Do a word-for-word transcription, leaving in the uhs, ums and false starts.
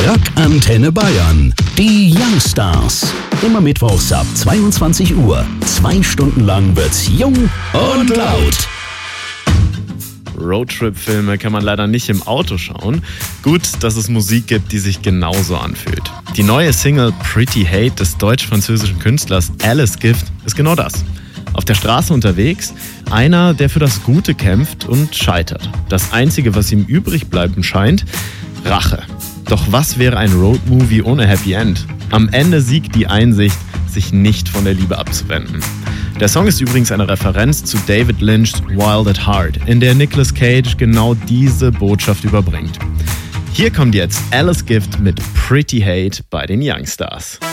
Rock Antenne Bayern. Die Youngstars. Immer mittwochs ab zweiundzwanzig Uhr. Zwei Stunden lang wird's jung und laut. Roadtrip-Filme kann man leider nicht im Auto schauen. Gut, dass es Musik gibt, die sich genauso anfühlt. Die neue Single Pretty Hate des deutsch-französischen Künstlers Alice Gift ist genau das. Auf der Straße unterwegs, einer, der für das Gute kämpft und scheitert. Das Einzige, was ihm übrig bleiben scheint, Rache. Doch was wäre ein Roadmovie ohne Happy End? Am Ende siegt die Einsicht, sich nicht von der Liebe abzuwenden. Der Song ist übrigens eine Referenz zu David Lynch's Wild at Heart, in der Nicolas Cage genau diese Botschaft überbringt. Hier kommt jetzt Alice Gift mit Pretty Hate bei den Youngstars.